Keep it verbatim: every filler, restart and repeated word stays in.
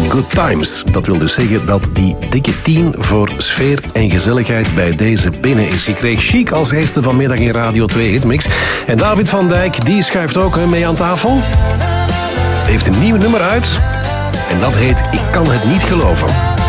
good times. Dat wil dus zeggen dat die dikke tien voor sfeer en gezelligheid bij deze binnen is. Je kreeg Chic als eerste vanmiddag in Radio twee Hitmix. En David van Dijk, die schuift ook mee aan tafel. Heeft een nieuw nummer uit. En dat heet Ik kan het niet geloven.